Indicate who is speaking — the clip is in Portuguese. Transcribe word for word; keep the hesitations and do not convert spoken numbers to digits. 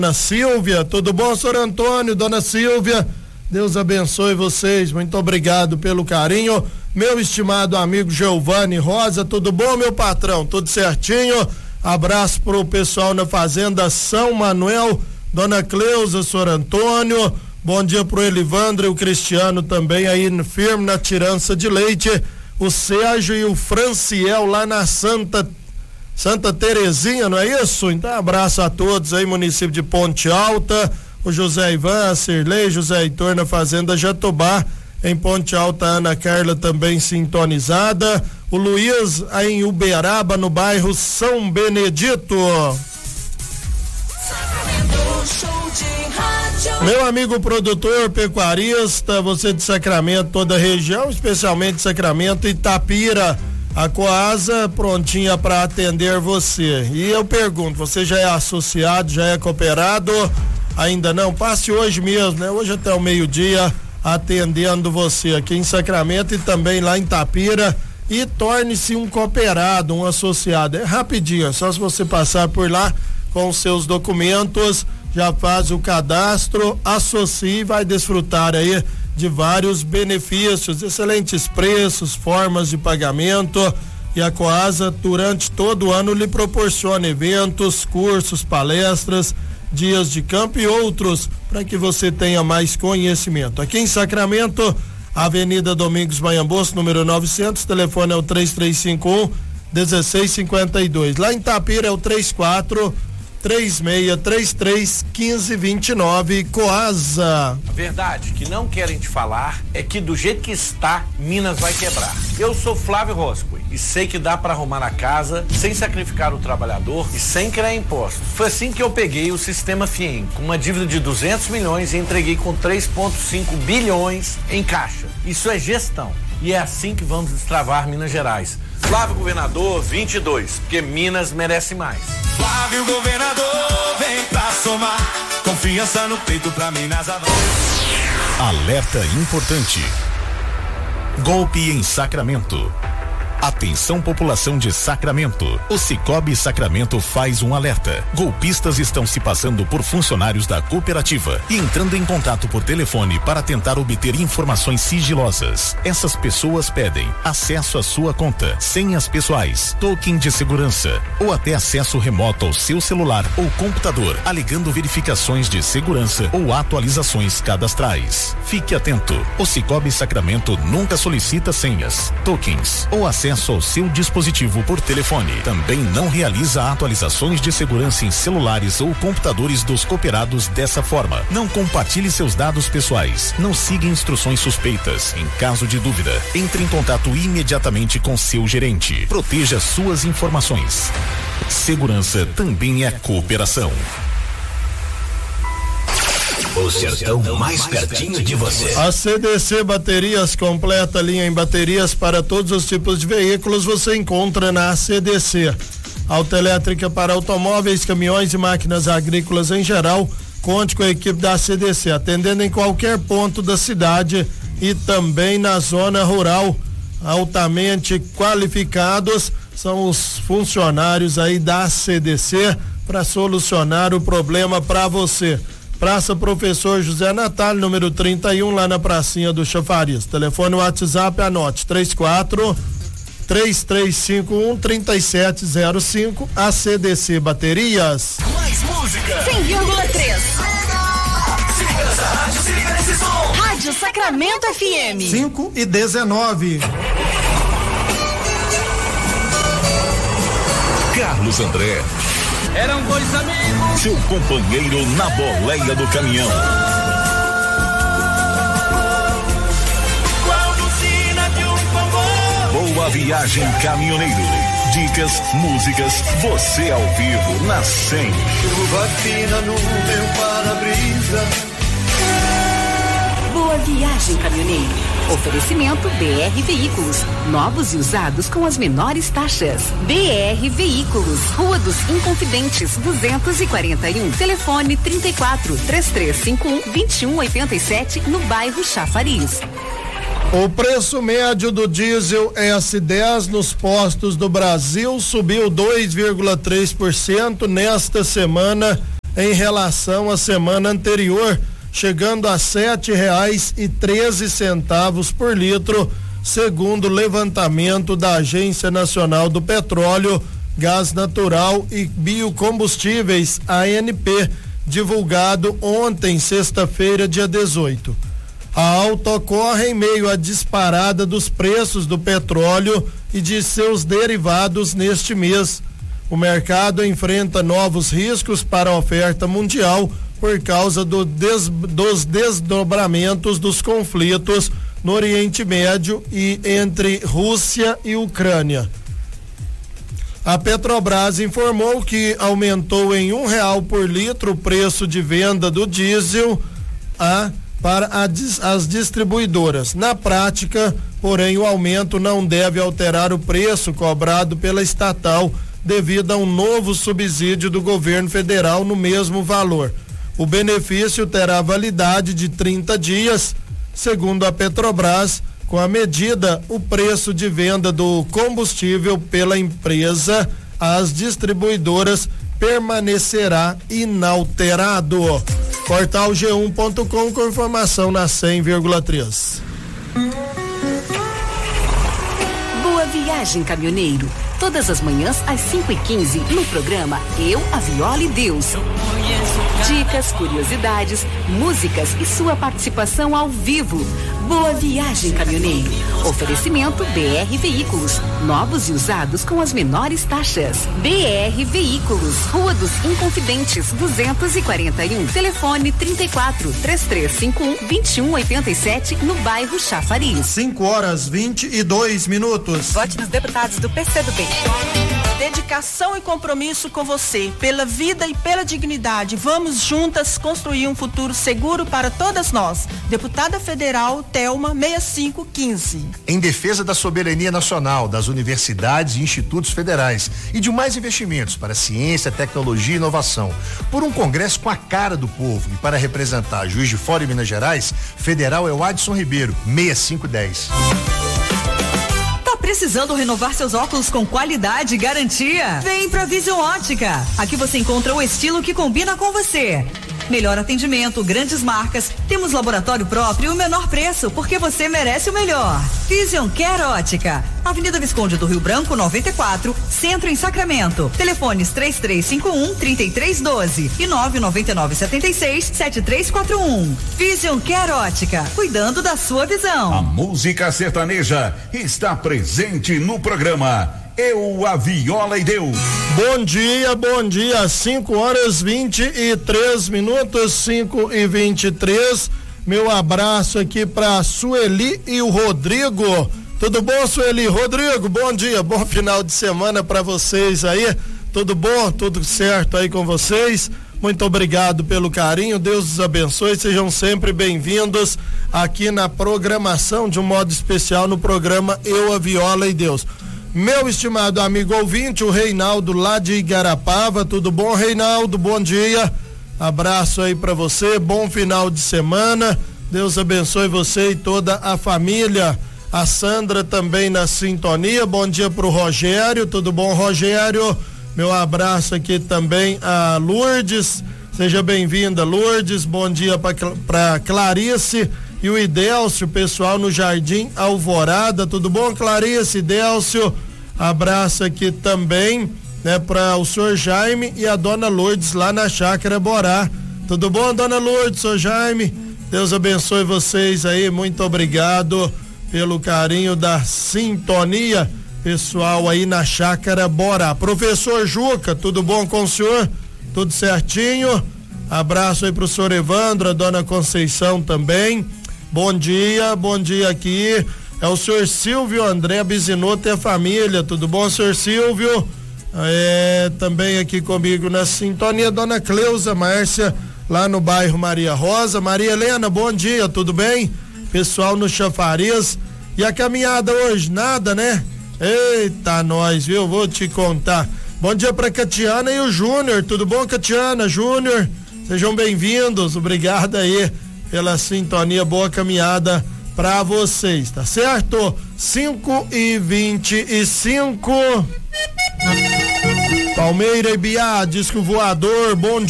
Speaker 1: Dona Silvia, tudo bom, senhor Antônio? Dona Silvia, Deus abençoe vocês, muito obrigado pelo carinho. Meu estimado amigo Giovanni Rosa, tudo bom, meu patrão? Tudo certinho? Abraço pro pessoal na Fazenda São Manuel, Dona Cleusa, senhor Antônio, bom dia pro Elivandro e o Cristiano também aí firme na tirança de leite, o Sérgio e o Franciel lá na Santa Santa Terezinha, não é isso? Então abraço a todos aí, município de Ponte Alta, o José Ivan, a Cirlei, José Heitor na Fazenda Jatobá, em Ponte Alta, Ana Carla também sintonizada, o Luiz aí em Uberaba, no bairro São Benedito. Meu amigo produtor pecuarista, você de Sacramento, toda a região, especialmente Sacramento e Itapira, a Coasa prontinha para atender você. E eu pergunto, você já é associado, já é cooperado? Ainda não? Passe hoje mesmo, né? Hoje até o meio-dia atendendo você aqui em Sacramento e também lá em Itapira, e torne-se um cooperado, um associado. É rapidinho, é só se você passar por lá com os seus documentos, já faz o cadastro, associe e vai desfrutar aí de vários benefícios, excelentes preços, formas de pagamento, e a Coasa durante todo o ano lhe proporciona eventos, cursos, palestras, dias de campo e outros para que você tenha mais conhecimento. Aqui em Sacramento, Avenida Domingos Manhamboso, número novecentos, telefone é o três três cinco um, um seis cinco dois. Lá em Itapira é o três quatro três seis três três um cinco dois nove, Coasa.
Speaker 2: A verdade que não querem te falar é que do jeito que está, Minas vai quebrar. Eu sou Flávio Roscoe e sei que dá para arrumar a casa sem sacrificar o trabalhador e sem criar impostos. Foi assim que eu peguei o sistema FIEM, com uma dívida de duzentos milhões e entreguei com três vírgula cinco bilhões em caixa. Isso é gestão e é assim que vamos destravar Minas Gerais. Flávio Governador vinte e dois, porque Minas merece mais.
Speaker 3: Flávio Governador, vem pra somar, confiança no peito pra Minas avançar.
Speaker 4: Alerta importante. Golpe em Sacramento. Atenção, população de Sacramento. O Cicobi Sacramento faz um alerta. Golpistas estão se passando por funcionários da cooperativa e entrando em contato por telefone para tentar obter informações sigilosas. Essas pessoas pedem acesso à sua conta, senhas pessoais, token de segurança ou até acesso remoto ao seu celular ou computador, alegando verificações de segurança ou atualizações cadastrais. Fique atento. O Cicobi Sacramento nunca solicita senhas, tokens ou acesso ao seu dispositivo por telefone. Também não realiza atualizações de segurança em celulares ou computadores dos cooperados dessa forma. Não compartilhe seus dados pessoais. Não siga instruções suspeitas. Em caso de dúvida, entre em contato imediatamente com seu gerente. Proteja suas informações. Segurança também é cooperação.
Speaker 5: O sertão mais pertinho de você.
Speaker 1: A C D C Baterias, completa linha em baterias para todos os tipos de veículos, você encontra na C D C. Autoelétrica para automóveis, caminhões e máquinas agrícolas em geral. Conte com a equipe da C D C, atendendo em qualquer ponto da cidade e também na zona rural. Altamente qualificados são os funcionários aí da C D C para solucionar o problema para você. Praça Professor José Natal, número trinta e um, lá na pracinha do Chafariz. Telefone WhatsApp, anote três quatro três três cinco um três sete zero cinco. A C D C Baterias.
Speaker 5: Mais música.
Speaker 6: cem vírgula três.
Speaker 5: Siga essa rádio, siga esse som.
Speaker 6: Rádio Sacramento F M.
Speaker 1: cinco e dezenove.
Speaker 4: Carlos André.
Speaker 3: Eram dois amigos.
Speaker 4: Seu companheiro na boleia do caminhão.
Speaker 3: Qual buzina de um comboio.
Speaker 4: Boa viagem, caminhoneiro. Dicas, músicas, você ao vivo na cem.
Speaker 3: Chuva fina no meu para-brisa.
Speaker 6: Boa viagem, caminhoneiro. Oferecimento B R Veículos, novos e usados com as menores taxas. B R Veículos, Rua dos Inconfidentes, duzentos e quarenta e um. Telefone trinta e quatro, três três cinco um, vinte e um oitenta e sete, no bairro Chafariz.
Speaker 1: O preço médio do diesel S dez nos postos do Brasil subiu dois vírgula três por cento nesta semana em relação à semana anterior, chegando a sete reais e treze centavos por litro, segundo o levantamento da Agência Nacional do Petróleo, Gás Natural e Biocombustíveis, A N P, divulgado ontem, sexta-feira, dia dezoito. A alta ocorre em meio à disparada dos preços do petróleo e de seus derivados neste mês. O mercado enfrenta novos riscos para a oferta mundial por causa do des, dos desdobramentos dos conflitos no Oriente Médio e entre Rússia e Ucrânia. A Petrobras informou que aumentou em um real por litro o preço de venda do diesel a para a, as distribuidoras. Na prática, porém, o aumento não deve alterar o preço cobrado pela estatal devido a um novo subsídio do governo federal no mesmo valor. O benefício terá validade de trinta dias. Segundo a Petrobras, com a medida, o preço de venda do combustível pela empresa às distribuidoras permanecerá inalterado. Portal G um ponto com com informação na cem vírgula três.
Speaker 6: Boa viagem, caminhoneiro. Todas as manhãs às cinco e quinze no programa Eu, a Viola e Deus. Dicas, curiosidades, músicas e sua participação ao vivo. Boa viagem, caminhoneiro. Oferecimento B R Veículos, novos e usados com as menores taxas. B R Veículos, Rua dos Inconfidentes, duzentos e quarenta e um. Telefone trinta e quatro, três três cinco um, vinte e um oitenta e sete, no bairro Chafariz.
Speaker 1: cinco horas vinte e dois minutos.
Speaker 7: Vote nos deputados do P C do B. Dedicação e compromisso com você, pela vida e pela dignidade. Vamos juntas construir um futuro seguro para todas nós. Deputada Federal Thelma sessenta e cinco quinze.
Speaker 8: Em defesa da soberania nacional, das universidades e institutos federais e de mais investimentos para ciência, tecnologia e inovação. Por um congresso com a cara do povo e para representar Juiz de Fora e Minas Gerais, federal é o Adson Ribeiro, sessenta e cinco dez.
Speaker 9: Precisando renovar seus óculos com qualidade e garantia? Vem pra Vision Ótica. Aqui você encontra o estilo que combina com você. Melhor atendimento, grandes marcas, temos laboratório próprio e o menor preço, porque você merece o melhor. Vision Care Ótica, Avenida Visconde do Rio Branco, noventa e quatro, Centro em Sacramento. Telefones três três cinco um, três três um dois e nove nove nove sete seis, sete três quatro um. Vision Care Ótica, cuidando da sua visão.
Speaker 10: A música sertaneja está presente no programa Eu, a Viola e Deus.
Speaker 1: Bom dia, bom dia, cinco horas vinte e três minutos, cinco e vinte e três. Meu abraço aqui pra Sueli e o Rodrigo. Tudo bom, Sueli? Rodrigo, bom dia, bom final de semana pra vocês aí. Tudo bom? Tudo certo aí com vocês? Muito obrigado pelo carinho, Deus os abençoe, sejam sempre bem-vindos aqui na programação, de um modo especial no programa Eu, a Viola e Deus. Meu estimado amigo ouvinte, o Reinaldo lá de Igarapava, tudo bom, Reinaldo? Bom dia, abraço aí pra você, bom final de semana, Deus abençoe você e toda a família. A Sandra também na sintonia, bom dia pro Rogério, tudo bom, Rogério? Meu abraço aqui também a Lourdes, seja bem-vinda, Lourdes, bom dia pra, pra Clarice e o Idélcio, pessoal no Jardim Alvorada, tudo bom, Clarice, Idélcio? Abraço aqui também, né, para o senhor Jaime e a dona Lourdes lá na Chácara Borá. Tudo bom, dona Lourdes, senhor Jaime? Deus abençoe vocês aí, muito obrigado pelo carinho da sintonia, pessoal aí na Chácara Borá. Professor Juca, tudo bom com o senhor? Tudo certinho? Abraço aí pro senhor Evandro, a dona Conceição também. Bom dia, bom dia aqui. É o senhor Silvio André Bizinoto e a família. Tudo bom, senhor Silvio? É, também aqui comigo na sintonia, dona Cleusa Márcia, lá no bairro Maria Rosa. Maria Helena, bom dia, tudo bem? Pessoal no Chafariz. E a caminhada hoje? Nada, né? Eita, nós, viu? Vou te contar. Bom dia pra Catiana e o Júnior. Tudo bom, Catiana, Júnior? Sejam bem-vindos. Obrigado aí pela sintonia, boa caminhada pra vocês, tá certo? cinco e vinte e cinco. Palmeira e Biá, disco voador, bom dia.